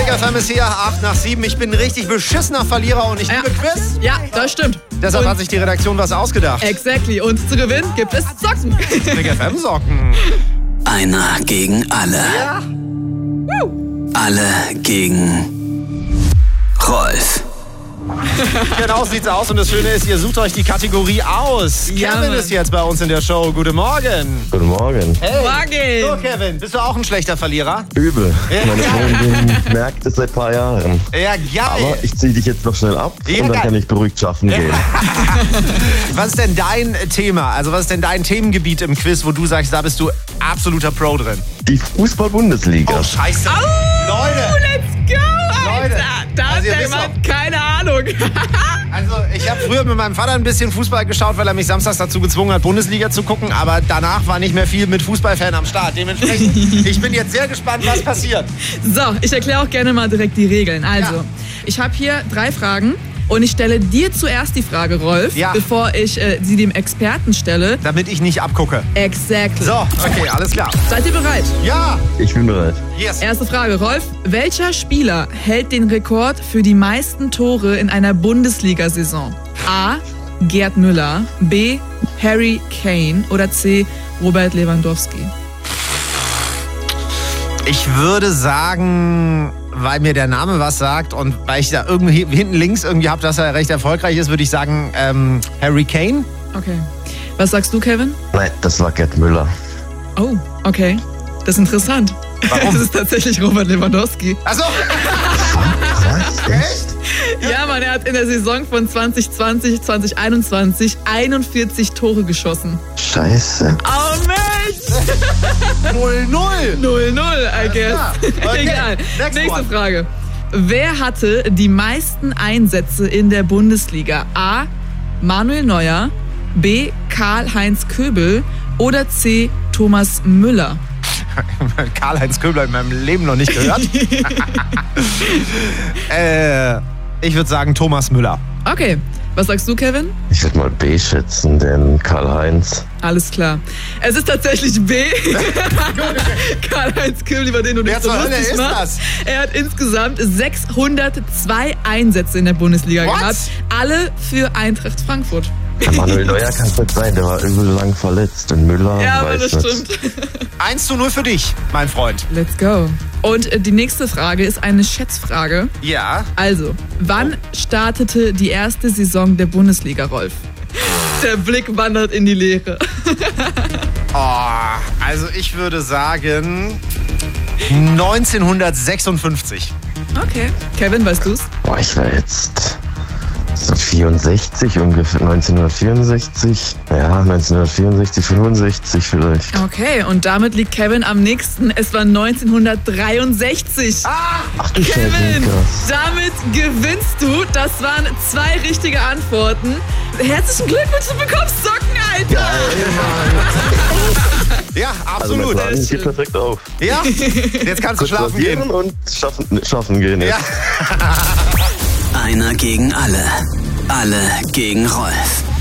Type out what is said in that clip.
Big FM ist hier, 8:07. Ich bin ein richtig beschissener Verlierer und ich liebe Quiz. Ja, das stimmt. Deshalb hat sich die Redaktion was ausgedacht. Exactly. Und zu gewinnen gibt es Socken. Big FM Socken. Einer gegen alle. Ja. Alle gegen Rolf. Genau sieht's aus. Und das Schöne ist, ihr sucht euch die Kategorie aus. Ja, Kevin Mann. ist jetzt bei uns in der Show. Guten Morgen. Guten Morgen. Hey. Morgen. So, Kevin, bist du auch ein schlechter Verlierer? Übel. Ja. Meine Freundin merkt es seit ein paar Jahren. Ja, geil. Aber ich ziehe dich jetzt noch schnell ab Ja, und dann geil. kann ich beruhigt schaffen gehen. Was ist denn dein Thema? Also was ist denn dein Themengebiet im Quiz, wo du sagst, da bist du absoluter Pro drin? Die Fußball-Bundesliga. Oh, scheiße. Leute. Let's go, Alter. Leute, Da hat also ihr der wisst Mann keine Ahnung. Also ich habe früher mit meinem Vater ein bisschen Fußball geschaut, weil er mich samstags dazu gezwungen hat, Bundesliga zu gucken. Aber danach war nicht mehr viel mit Fußballfan am Start. Dementsprechend, ich bin jetzt sehr gespannt, was passiert. So, ich erkläre auch gerne mal direkt die Regeln. Also, Ja. ich habe hier 3 Fragen und ich stelle dir zuerst die Frage, Rolf, Ja. bevor ich sie dem Experten stelle. Damit ich nicht abgucke. Exactly. So, okay, alles klar. Seid ihr bereit? Ja, Ich bin bereit. yes. Erste Frage, Rolf. Welcher Spieler hält den Rekord für die meisten Tore in einer Bundesliga-Saison? A. Gerd Müller, B. Harry Kane oder C. Robert Lewandowski? Ich würde sagen, weil mir der Name was sagt und weil ich da irgendwie hinten links irgendwie habe, dass er recht erfolgreich ist, würde ich sagen Harry Kane. Okay. Was sagst du, Kevin? Nein, das war Gerd Müller. Oh, okay. Das ist interessant. Warum? Es ist tatsächlich Robert Lewandowski. Achso. Was? Echt? Ja, Mann, er hat in der Saison von 2020, 2021 41 Tore geschossen. Scheiße. Oh, Mensch! 0-0. 0-0, I guess. klar. Okay, Egal. next Nächste one. Frage. Wer hatte die meisten Einsätze in der Bundesliga? A. Manuel Neuer, B. Karl-Heinz Köbel oder C. Thomas Müller? Karl-Heinz Köbler in meinem Leben noch nicht gehört. Ich würde sagen Thomas Müller. Okay. Was sagst du, Kevin? Ich würde mal B schätzen, denn Karl-Heinz. Alles klar. Es ist tatsächlich B. Karl-Heinz Köbel, über den du Wer nicht so zur Hölle lustig ist machst. das? Er hat insgesamt 602 Einsätze in der Bundesliga What? gehabt. Alle für Eintracht Frankfurt. Der Manuel Neuer kann es nicht sein, der war übel lang verletzt. Und Müller, Ja, aber weiß das nicht. stimmt. 1-0 für dich, mein Freund. Let's go. Und die nächste Frage ist eine Schätzfrage. Ja. Also, wann startete die erste Saison der Bundesliga, Rolf? Der Blick wandert in die Leere. Oh, also ich würde sagen 1956. Okay. Kevin, weißt du's? Boah, ich war jetzt so 64 ungefähr, 1964. Ja, 1964, 65 vielleicht. Okay, und damit liegt Kevin am nächsten. Es war 1963. Ach du Scheiße, Kevin, krass. damit gewinnst du. Das waren 2 richtige Antworten. Herzlichen Glückwunsch, du bekommst Socken, Alter. Ja, Also mein absolut. Plan geht perfekt auf. Ja, jetzt kannst du Kurz schlafen gehen. rasieren und schaffen gehen jetzt. Ja. Einer gegen alle. Alle gegen Rolf.